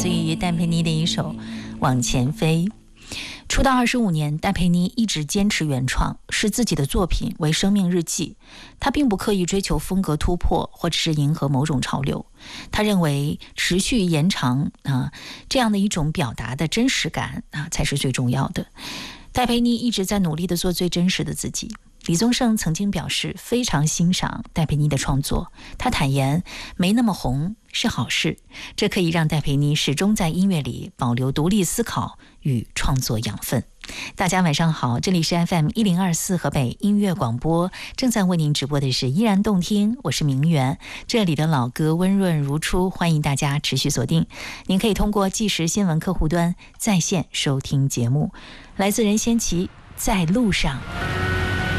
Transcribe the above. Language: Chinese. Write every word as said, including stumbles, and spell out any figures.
自于戴佩妮的一首《往前飞》。出道二十五年，戴佩妮一直坚持原创，视自己的作品为生命日记。她并不刻意追求风格突破，或者是迎合某种潮流。她认为持续延长啊这样的一种表达的真实感啊才是最重要的。戴佩妮一直在努力地做最真实的自己。李宗盛曾经表示非常欣赏戴佩妮的创作，他坦言没那么红是好事，这可以让戴佩妮始终在音乐里保留独立思考与创作养分。大家晚上好，这里是 F M 一零二四河北音乐广播，正在为您直播的是依然动听，我是明媛，这里的老歌温润如初，欢迎大家持续锁定。您可以通过即时新闻客户端在线收听节目。来自任贤齐，在路上。